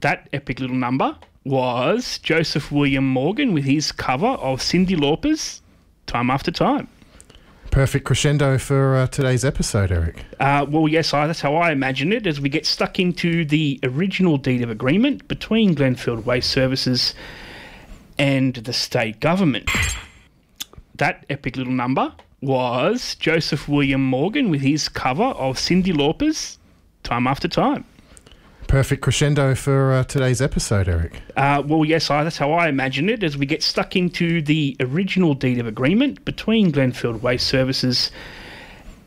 That epic little number was Joseph William Morgan with his cover of Cyndi Lauper's Time After Time. Perfect crescendo for today's episode, Eric. Well, yes, that's how I imagine it, as we get stuck into the original deed of agreement between Glenfield Waste Services and the state government. That epic little number was Joseph William Morgan with his cover of Cyndi Lauper's Time After Time. Perfect crescendo for today's episode, Eric. Well, yes, that's how I imagine it, as we get stuck into the original deed of agreement between Glenfield Waste Services